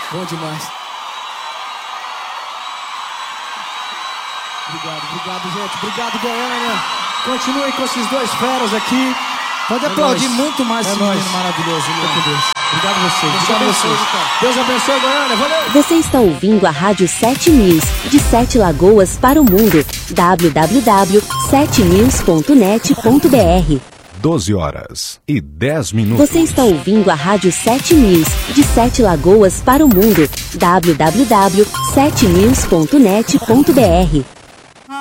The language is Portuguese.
Bom demais. Obrigado, gente. Obrigado, Goiânia. Continuem com esses dois feras aqui. Pode aplaudir muito mais esse menino maravilhoso. Obrigado a vocês. Deus abençoe, Goiânia. Valeu. Você está ouvindo a Rádio 7 News, de 7 Lagoas para o mundo. www.7news.net.br 12h10. Você está ouvindo a Rádio 7 News, de 7 Lagoas para o mundo. www.7news.net.br